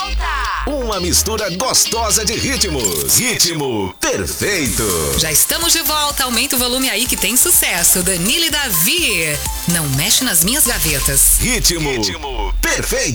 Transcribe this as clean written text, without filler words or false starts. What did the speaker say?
Uma mistura gostosa de ritmos. Ritmo perfeito. Já estamos de volta. Aumenta o volume aí que tem sucesso. Danilo e Davi. Não mexe nas minhas gavetas. Ritmo perfeito.